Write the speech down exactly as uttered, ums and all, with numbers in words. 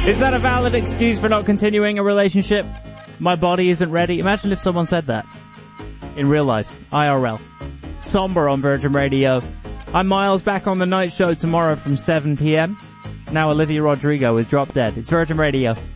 Is that a valid excuse for not continuing a relationship? My body isn't ready. Imagine if someone said that. In real life. I R L. Somber on Virgin Radio. I'm Miles, back on the night show tomorrow from seven p.m. Now Olivia Rodrigo with Drop Dead. It's Virgin Radio.